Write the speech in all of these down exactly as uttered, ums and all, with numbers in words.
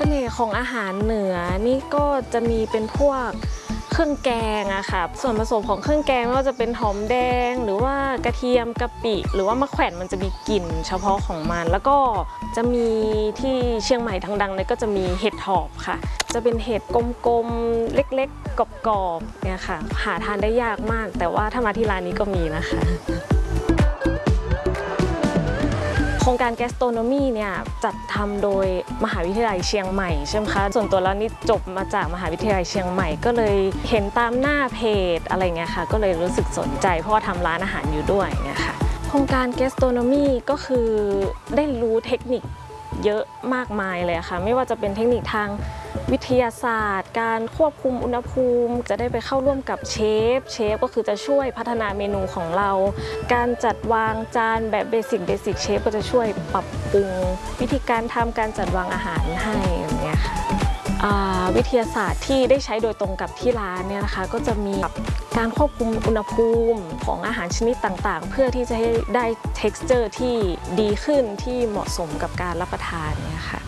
สน่ห์ของอาหารเหนือนี่ก็จะมีเป็นพวกเครื่องแกงอะค่ะส่วนผสมของเครื่องแกงไม่ว่าจะเป็นหอมแดงหรือว่ากระเทียมกะปิหรือว่ามะแขวนมันจะมีกลิ่นเฉพาะของมันแล้วก็จะมีที่เชียงใหม่ดังๆเลยก็จะมีเห็ดถอบค่ะจะเป็นเห็ดกลมๆเล็กๆกรอบๆเนี่ยค่ะหาทานได้ยากมากแต่ว่าถ้ามาที่ร้านนี้ก็มีนะคะโครงการ Gastronomy เนี่ยจัดทำโดยมหาวิทยาลัยเชียงใหม่ใช่ไหมคะส่วนตัวแล้วนี่จบมาจากมหาวิทยาลัยเชียงใหม่ก็เลยเห็นตามหน้าเพจอะไรเงี้ยค่ะก็เลยรู้สึกสนใจเพราะว่าทำร้านอาหารอยู่ด้วยเนี่ยค่ะโครงการ Gastronomy ก็คือได้รู้เทคนิคเยอะมากมายเลยค่ะไม่ว่าจะเป็นเทคนิคทางวิทยาศาสตร์การควบคุมอุณหภูมิจะได้ไปเข้าร่วมกับเชฟเชฟก็คือจะช่วยพัฒนาเมนูของเราการจัดวางจานแบบเบสิกเบสิกเชฟก็จะช่วยปรับปรุงวิธีการทำการจัดวางอาหารให้อย่างเงี้ยค่ะวิทยาศาสตร์ที่ได้ใช้โดยตรงกับที่ร้านเนี่ยนะคะก็จะมีการควบคุมอุณหภูมิของอาหารชนิดต่างๆเพื่อที่จะให้ได้ texture ที่ดีขึ้นที่เหมาะสมกับการรับประทานเนี่ยค่ะ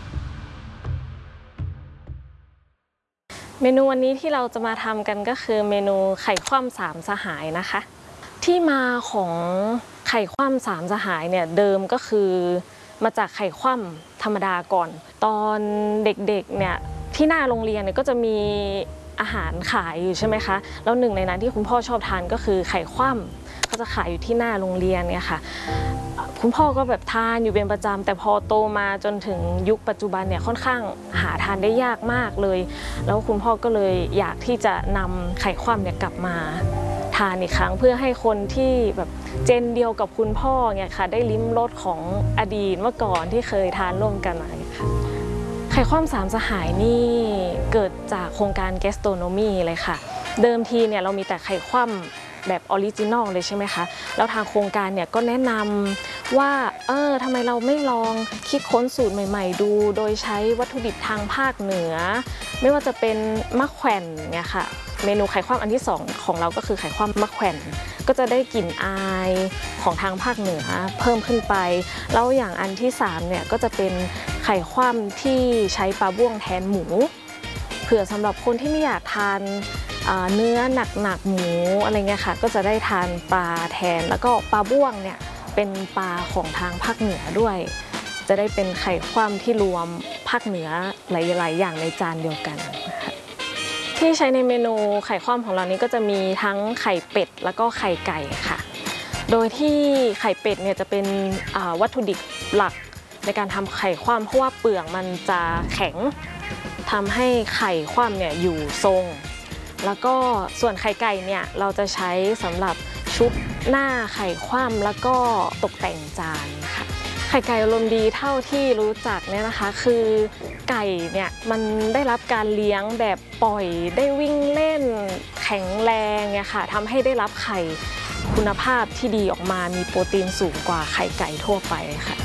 เมนูวันนี้ที่เราจะมาทำกันก็คือเมนูไข่คว่ำสามสหายนะคะที่มาของไข่คว่ำสามสหายเนี่ยเดิมก็คือมาจากไข่คว่ำธรรมดาก่อนตอนเด็กๆเนี่ยที่หน้าโรงเรียนเนี่ยก็จะมีอาหารขายอยู่ใช่ไหมคะแล้วหนึ่งในนั้นที่คุณพ่อชอบทานก็คือไข่คว่ำก็จะขายอยู่ที่หน้าโรงเรียนเนี่ยค่ะคุณพ่อก็แบบทานอยู่เป็นประจำแต่พอโตมาจนถึงยุคปัจจุบันเนี่ยค่อนข้างหาทานได้ยากมากเลยแล้วคุณพ่อก็เลยอยากที่จะนำไข่คว่ำเนี่ยกลับมาทานอีกครั้งเพื่อให้คนที่แบบเจนเดียวกับคุณพ่อเนี่ยค่ะได้ลิ้มรสของอดีตเมื่อก่อนที่เคยทานร่วมกันมาค่ะไข่คว่ำสามสหายนี่เกิดจากโครงการ Gastronomy เลยค่ะเดิมทีเนี่ยเรามีแต่ไข่คว่ำแบบออริจินอลเลยใช่ไหมคะแล้วทางโครงการเนี่ยก็แนะนำว่าเออทำไมเราไม่ลองคิดค้นสูตรใหม่ๆดูโดยใช้วัตถุดิบทางภาคเหนือไม่ว่าจะเป็นมะแขวนเนี่ยค่ะเมนูไข่คว่ำอันที่สองของเราก็คือไข่คว่ำมะแขวนก็จะได้กลิ่นอายของทางภาคเหนือเพิ่มขึ้นไปแล้วอย่างอันที่สามเนี่ยก็จะเป็นไข่คว่ำที่ใช้ปลาบ้วงแทนหมูเผื่อสำหรับคนที่ไม่อยากทานเนื้อหนักๆหมูอะไรเงี้ยค่ะก็จะได้ทานปลาแทนแล้วก็ปลาบ้วงเนี่ยเป็นปลาของทางภาคเหนือด้วยจะได้เป็นไข่คว่ำที่รวมภาคเหนือหลายๆอย่างในจานเดียวกันที่ใช้ในเมนูไข่คว่ำของเรานี้ก็จะมีทั้งไข่เป็ดแล้วก็ไข่ไก่ค่ะโดยที่ไข่เป็ดเนี่ยจะเป็นวัตถุดิบหลักในการทำไข่คว่ำเพราะว่าเปลือกมันจะแข็งทำให้ไข่คว่ำเนี่ยอยู่ทรงแล้วก็ส่วนไข่ไก่เนี่ยเราจะใช้สำหรับชุบหน้าไข่คว่ำแล้วก็ตกแต่งจานค่ะไข่ไก่อารมณ์ดีเท่าที่รู้จักเนี่ยนะคะคือไก่เนี่ยมันได้รับการเลี้ยงแบบปล่อยได้วิ่งเล่นแข็งแรงเนี่ยค่ะทำให้ได้รับไข่คุณภาพที่ดีออกมามีโปรตีนสูงกว่าไข่ไก่ทั่วไปค่ะ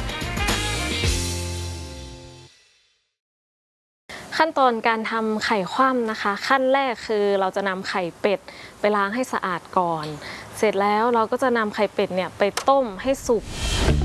ขั้นตอนการทำไข่คว่ำนะคะขั้นแรกคือเราจะนำไข่เป็ดไปล้างให้สะอาดก่อนเสร็จแล้วเราก็จะนำไข่เป็ดเนี่ยไปต้มให้สุก